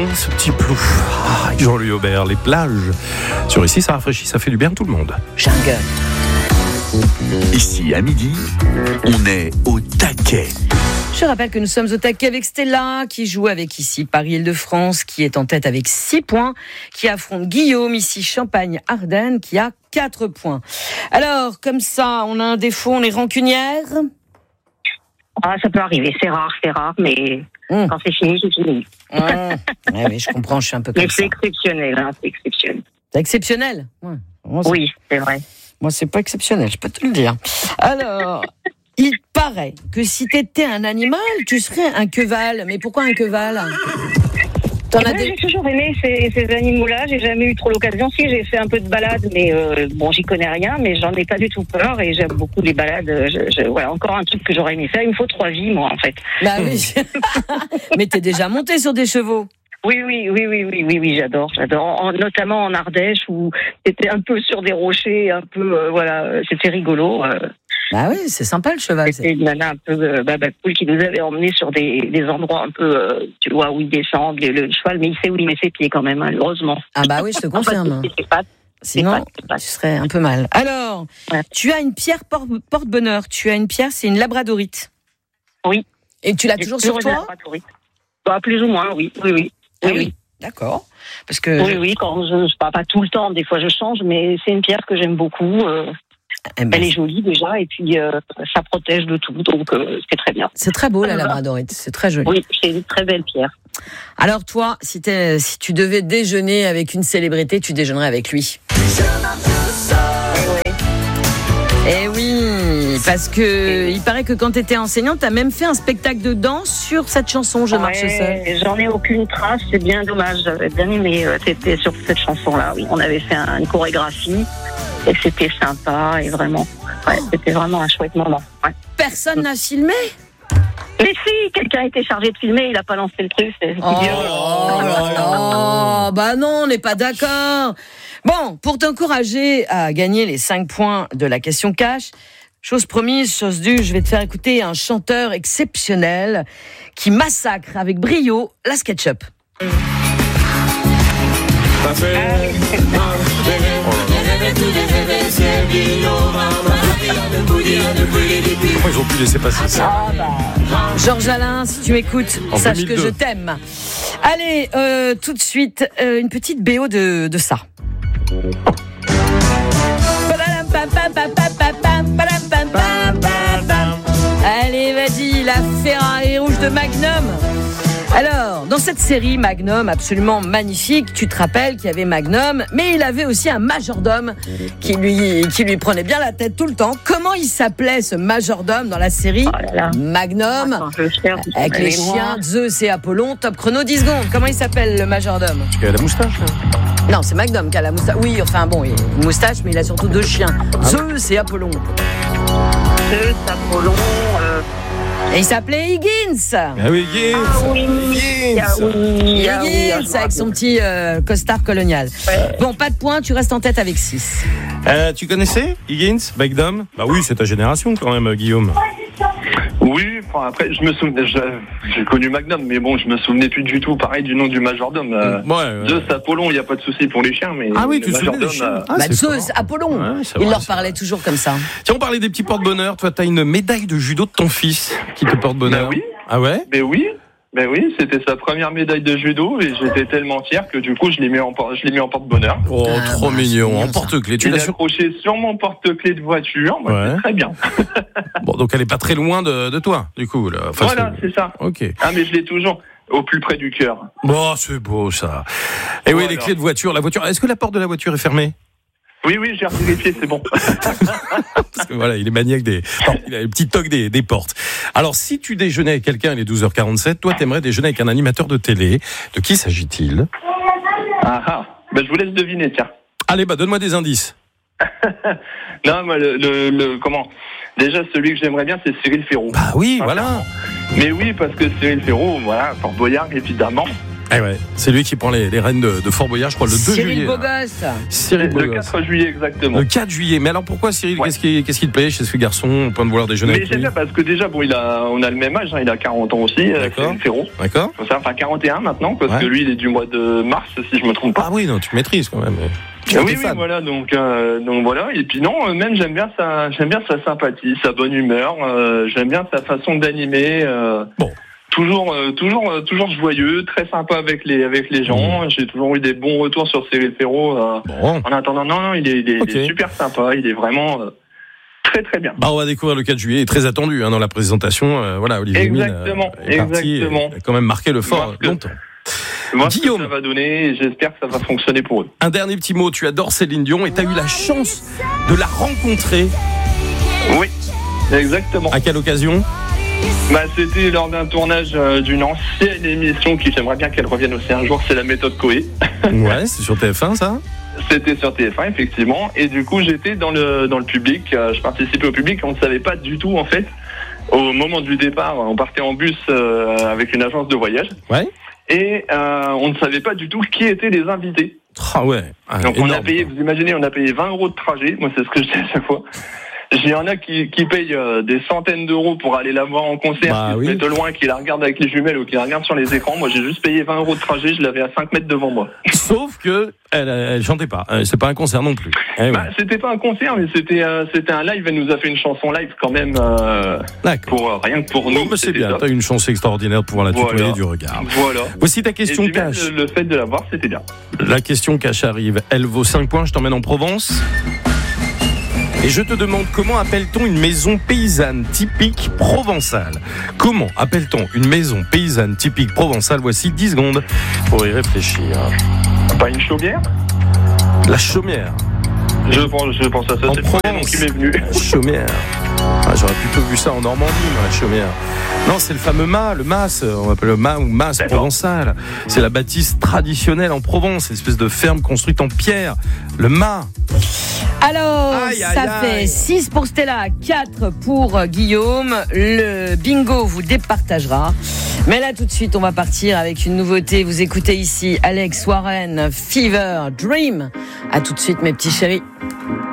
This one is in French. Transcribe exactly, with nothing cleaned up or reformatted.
ce petit plou. Ah, Jean-Louis Aubert, les plages. Sur Ici, ça rafraîchit, ça fait du bien à tout le monde. Jungle. Ici, à midi, on est au taquet. Je rappelle que nous sommes au taquet avec Stella, qui joue avec ici Paris-Île-de-France, qui est en tête avec six points, qui affronte Guillaume, ici Champagne-Ardenne, qui a quatre points. Alors, comme ça, on a un défaut, on est rancunière. Ah, ça peut arriver, c'est rare, c'est rare, mais mmh. quand c'est fini, c'est fini. Mmh. Ouais, mais je comprends, je suis un peu comme mais ça. c'est exceptionnel, hein, c'est exceptionnel. C'est exceptionnel. Ouais. Moi, c'est... Oui, c'est vrai. Moi, c'est pas exceptionnel, je peux te le dire. Alors, il paraît que si t'étais un animal, tu serais un queval. Mais pourquoi un queval ? T'en as ben, des... J'ai toujours aimé ces, ces animaux-là. J'ai jamais eu trop l'occasion. Si, j'ai fait un peu de balade, mais euh, bon, j'y connais rien, mais j'en ai pas du tout peur et j'aime beaucoup les balades. Je, je, ouais, encore un truc que j'aurais aimé faire. Il me faut trois vies, moi, en fait. Bah oui. Mais t'es déjà monté sur des chevaux. Oui, oui, oui, oui, oui, oui, oui, j'adore, j'adore. En, notamment en Ardèche où c'était un peu sur des rochers, un peu, euh, voilà, c'était rigolo. Euh. Bah oui, c'est sympa le cheval. C'était une nana un peu euh, bah, bah, cool qui nous avait emmenés sur des, des endroits un peu, euh, tu vois, où il descend, le, le cheval, mais il sait où il met ses pieds quand même, hein, heureusement. Ah bah oui, je te confirme. C'est pas, Sinon, c'est pas, c'est pas. Tu serais un peu mal. Alors, ouais. Tu as une pierre porte, porte-bonheur. Tu as une pierre, c'est une labradorite. Oui. Et tu l'as toujours sur toi ? Bah, plus ou moins, oui, oui, oui. Ah oui, oui, oui. D'accord. Parce que oui, oui, quand je, je pas, pas tout le temps, des fois je change, mais c'est une pierre que j'aime beaucoup. Euh, eh ben, elle est jolie déjà, et puis euh, ça protège de tout, donc euh, c'est très bien. C'est très beau la labradorite, c'est très joli. Oui, c'est une très belle pierre. Alors toi, si, si tu devais déjeuner avec une célébrité, tu déjeunerais avec lui. Eh oui, parce que il paraît que quand tu étais enseignante, tu as même fait un spectacle de danse sur cette chanson, Je ouais, marche seule. J'en ai aucune trace, c'est bien dommage. J'avais bien aimé, c'était sur cette chanson-là. Oui, on avait fait un, une chorégraphie et c'était sympa et vraiment, ouais, c'était vraiment un chouette moment. Ouais. Personne n'a filmé ? Mais si, quelqu'un a été chargé de filmer, il n'a pas lancé le truc. C'est oh, oh là là, bah non, on n'est pas d'accord. Bon, pour t'encourager à gagner les cinq points de la question cash, chose promise, chose due, je vais te faire écouter un chanteur exceptionnel qui massacre avec brio la SketchUp. Ils ont pu laisser passer ça. Ah bah, Georges Alain, si tu m'écoutes, en sache deux mille deux. Que je t'aime. Allez, euh, tout de suite, euh, une petite B O de, de ça. Allez, vas-y, la Ferrari rouge de Magnum. Alors, dans cette série Magnum, absolument magnifique, tu te rappelles qu'il y avait Magnum, mais il avait aussi un majordome qui lui, qui lui prenait bien la tête tout le temps. Comment il s'appelait ce majordome dans la série oh là là. Magnum, Attends, faire, avec les chiens Zeus et Apollon, top chrono, dix secondes. Comment il s'appelle le majordome ? Il a la moustache hein. Non, c'est Magnum qui a la moustache. Oui, enfin bon, il a une moustache, mais il a surtout deux chiens, ah, Zeus et Apollon. Zeus, Apollon... Euh... Et il s'appelait Higgins. Ah oui, Higgins. Ah oui, Higgins. Ah oui, ah oui, Higgins avec son petit euh, costard colonial. Ouais. Bon, pas de points, tu restes en tête avec six. Euh, tu connaissais Higgins, Magnum ? Bah oui, c'est ta génération quand même, Guillaume. Oui, enfin, après, je me souvenais, j'ai connu Magnum, mais bon, je me souvenais plus du tout, pareil, du nom du majordome. Euh, ouais, ouais. Zeus, Apollon, il n'y a pas de souci pour les chiens, mais. Ah oui, tu te souviens des chiens euh... ah, bah, Zeus, Apollon, ouais, il vrai, leur parlait vrai. Toujours comme ça. Tiens, on parlait des petits porte-bonheur. Toi, t'as une médaille de judo de ton fils qui te porte bonheur. Ben oui. Ah ouais ? Ben oui. Ben oui, c'était sa première médaille de judo et j'étais tellement fier que du coup je l'ai mis en, je l'ai mis en porte-bonheur. Oh, ah, trop bah, mignon, en porte-clés. Tu l'as accroché sur mon porte-clés de voiture, ouais. Ouais. C'est très bien. Bon, donc elle est pas très loin de, de toi, du coup. Là. Enfin, voilà, c'est... c'est ça. Ok. Ah, mais je l'ai toujours au plus près du cœur. Bon, c'est beau ça. Et oui, les clés de voiture, la voiture. Est-ce que la porte de la voiture est fermée ? Oui, oui, j'ai vérifié, c'est bon. Parce que voilà, il est maniaque des... Il a les petits tocs des, des portes. Alors, si tu déjeunais avec quelqu'un, il est douze heures quarante-sept, toi, t'aimerais déjeuner avec un animateur de télé. De qui s'agit-il ? Ah ah, ben, je vous laisse deviner, tiens. Allez, bah, donne-moi des indices. Non, mais le, le, le... Comment ? Déjà, celui que j'aimerais bien, c'est Cyril Ferraud. Bah oui, enfin, voilà. Mais oui, parce que Cyril Ferraud, voilà, Fort Boyard, évidemment. Eh ouais, c'est lui qui prend les, les rênes de, de Fort Boyard, je crois, le deux Cyril juillet. Bogosse. Cyril Le Bogosse. quatre juillet, exactement. Le quatre juillet. Mais alors pourquoi, Cyril, Ouais. qu'est-ce, qui, qu'est-ce qui te plaît chez ce garçon, au point de vouloir déjeuner Mais avec j'aime lui? bien parce que déjà, bon, il a, on a le même âge, hein, il a quarante ans aussi, D'accord. Cyril Ferraud. D'accord. Ça, enfin quarante et un maintenant, parce Ouais. que lui, il est du mois de mars, si je me trompe pas. Ah oui, non, tu maîtrises quand même. Tu Ah es oui, oui, fan. voilà, donc, euh, donc voilà. Et puis non, euh, même j'aime bien sa, j'aime bien sa sympathie, sa bonne humeur. Euh, j'aime bien sa façon d'animer. Euh, Bon. Toujours, euh, toujours, euh, toujours joyeux, très sympa avec les, avec les gens. Mmh. J'ai toujours eu des bons retours sur Cyril Ferraud. Euh, Bon. En attendant, non, non, il est, il est, Okay. il est super sympa. Il est vraiment euh, très, très bien. Bah, on va découvrir le quatre juillet, il est très attendu hein, dans la présentation. Euh, voilà, Olivier Mine Exactement, euh, est parti, exactement. a quand même marqué le fort Voir que- longtemps. Voir ce que Guillaume. ça va donner, et j'espère que ça va fonctionner pour eux. Un dernier petit mot, tu adores Céline Dion et tu as eu la chance de la rencontrer. Oui, exactement. À quelle occasion? Bah, c'était lors d'un tournage euh, d'une ancienne émission qui j'aimerais bien qu'elle revienne aussi un jour, c'est la méthode Coé. Ouais, c'est sur T F un ça. C'était sur T F un effectivement, et du coup j'étais dans le dans le public, euh, je participais au public, on ne savait pas du tout en fait. Au moment du départ, on partait en bus euh, avec une agence de voyage, Ouais. et euh, on ne savait pas du tout qui étaient les invités. Ah ouais. Ah, Donc on a énorme, payé, quoi. vous imaginez, on a payé vingt euros de trajet, moi c'est ce que je dis à chaque fois. Il y en a qui, qui payent euh, des centaines d'euros pour aller la voir en concert, Bah qui oui. se mettent loin, qui la regardent avec les jumelles ou qui la regardent sur les écrans. Moi, j'ai juste payé vingt euros de trajet, je l'avais à cinq mètres devant moi. Sauf que elle, elle chantait pas. Euh, C'est pas un concert non plus. Eh ouais. Bah, c'était pas un concert, mais c'était euh, c'était un live. Elle nous a fait une chanson live quand même, euh, D'accord. pour euh, rien que pour Bon, nous. bah, c'est c'était bien. top. T'as eu une chance extraordinaire de pouvoir la tutoyer Voilà. du regard. Voilà. Voici ta Et question puis même cash. le, le fait de la voir, c'était bien. La question cash arrive. Elle vaut cinq points. Je t'emmène en Provence. Et je te demande comment appelle-t-on une maison paysanne typique provençale? Comment appelle-t-on une maison paysanne typique provençale? Voici dix secondes pour y réfléchir. Pas une chaumière? La chaumière. Je pense, je pense à ça. En C'est le premier nom Provence. qui m'est venu. La chaumière. Ah, j'aurais plutôt vu ça en Normandie, moi, la chaumière. Non, c'est le fameux mât, le mas, on appelle le mât ou mas D'accord. provençal. C'est la bâtisse traditionnelle en Provence, une espèce de ferme construite en pierre. Le mât. Alors, Aïe, aïe, ça aïe. fait six pour Stella, quatre pour Guillaume. Le bingo vous départagera. Mais là, tout de suite, on va partir avec une nouveauté. Vous écoutez ici Alex Warren, Fever, Dream. À tout de suite, mes petits chéris.